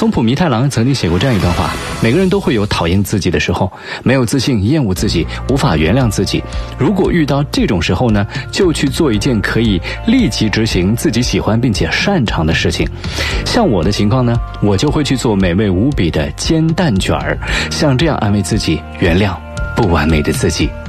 松浦弥太郎曾经写过这样一段话：每个人都会有讨厌自己的时候，没有自信，厌恶自己，无法原谅自己。如果遇到这种时候呢，就去做一件可以立即执行自己喜欢并且擅长的事情。像我的情况呢，我就会去做美味无比的煎蛋卷儿，像这样安慰自己，原谅不完美的自己。